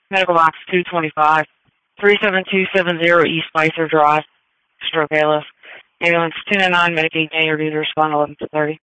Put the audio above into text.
Medical box 225, 37270 East Spicer Drive, Stroke ALS. Ambulance 299, Medicaid Daniel, due to respond 11 to 30.